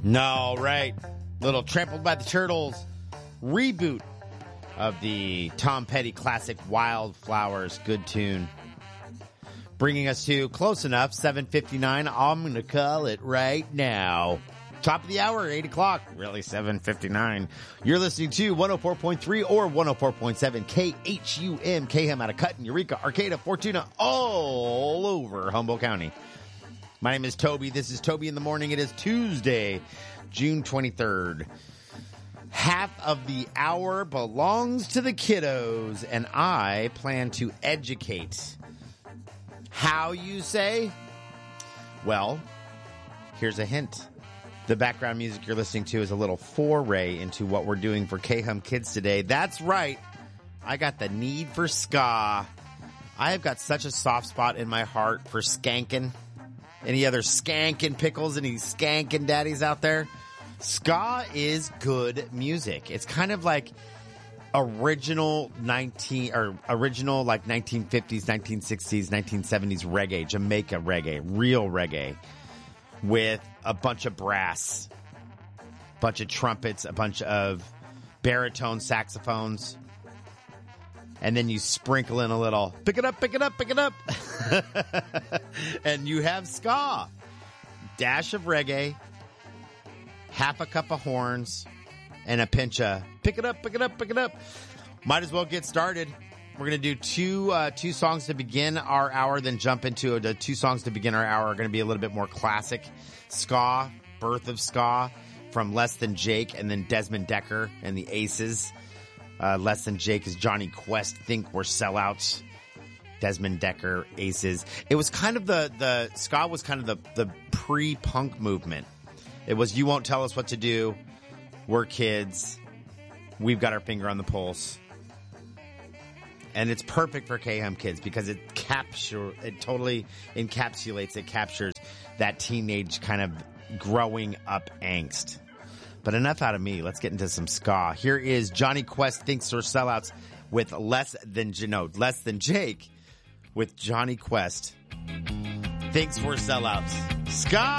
No, right. Little Trampled by the Turtles reboot of the Tom Petty classic Wildflowers. Good tune. Bringing us to close enough, 7:59. I'm going to call it right now. Top of the hour, 8 o'clock. Really, 7:59. You're listening to 104.3 or 104.7 KHUM, KHM out of Cutton, Eureka, Arcata, Fortuna, all over Humboldt County. My name is Toby. This is Toby in the Morning. It is Tuesday, June 23rd. Half of the hour belongs to the kiddos, and I plan to educate. How, you say? Well, here's a hint. The background music you're listening to is a little foray into what we're doing for KHUM Kids today. That's right. I got the need for ska. I have got such a soft spot in my heart for skanking. Any other skanking pickles? Any skanking daddies out there? Ska is good music. It's kind of like original like 1950s, 1960s, 1970s reggae, Jamaica reggae, real reggae, with a bunch of brass, bunch of trumpets, a bunch of baritone saxophones, and then you sprinkle in a little pick it up, pick it up, pick it up, and you have ska. Dash of reggae, half a cup of horns, and a pinch of pick it up, pick it up, pick it up. Might as well get started. We're going to do two songs to begin our hour, then jump into the two songs to begin our hour are going to be a little bit more classic. Ska, Birth of Ska from Less Than Jake, and then Desmond Decker and the Aces. Less Than Jake is Johnny Quest, Think We're Sellouts. Desmond Decker, Aces. It was kind of the ska was kind of the pre-punk movement. It was, you won't tell us what to do. We're kids. We've got our finger on the pulse. And it's perfect for KHUM Kids because it totally encapsulates, it captures that teenage kind of growing up angst. But enough out of me. Let's get into some ska. Here is Johnny Quest, Thinks We're Sellouts with Less Than Jake with Johnny Quest. Thinks We're Sellouts. Ska!